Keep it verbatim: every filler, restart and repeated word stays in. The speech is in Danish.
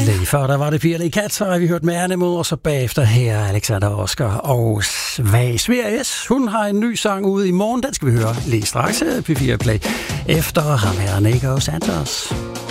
Lige før der var det Pia Kat, så har vi hørt med Animal, og så bagefter her Alexander Oscar og Svag Sveriges. Hun har en ny sang ude i morgen, den skal vi høre lige straks P fire Play efter ham her, Nico Santos.